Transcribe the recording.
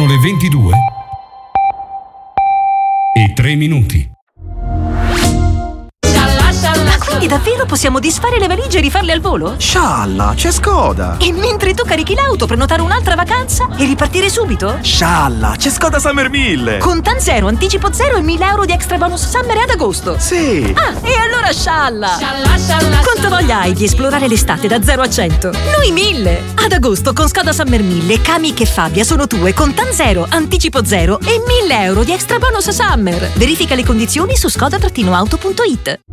Sono le 22:03. Ma quindi davvero possiamo disfare le valigie e rifarle al volo? Scialla, c'è Skoda! E mentre tu carichi l'auto, prenotare un'altra vacanza e ripartire subito? Scialla, c'è Skoda Summer 1000! Con TAN zero, anticipo zero e 1.000 euro di extra bonus summer ad agosto! Sì! Ah, e allora scialla! Quanto voglia hai di esplorare l'estate da 0 a 100? Noi 1000! Ad agosto con Skoda Summer 1000, Kamiq e Fabia sono tue con TAN zero, anticipo zero e 1.000 euro di extra bonus summer! Verifica le condizioni su skoda-auto.it.